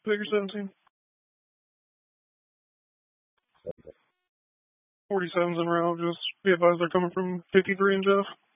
Figure 17. 47's en route. Just be advised they're coming from 53 and Jeff.